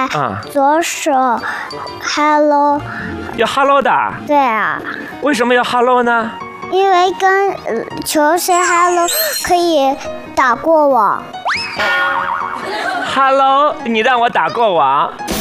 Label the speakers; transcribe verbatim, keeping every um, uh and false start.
Speaker 1: 来，
Speaker 2: 啊，
Speaker 1: 左手 hello。
Speaker 2: 要 hello 的。
Speaker 1: 对啊，
Speaker 2: 为什么要 hello 呢？
Speaker 1: 因为跟呃球 say hello 可以打过网。
Speaker 2: Hello，你让我打过网。